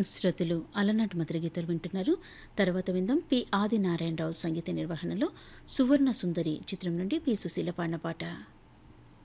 శ్రోతలు అలనాటి మధుర గీతాలు వింటున్నారు. తర్వాత విందాం పి ఆదినారాయణరావు సంగీత నిర్వహణలో 'సువర్ణ సుందరి' చిత్రం నుండి పి సుశీల పాడిన పాట.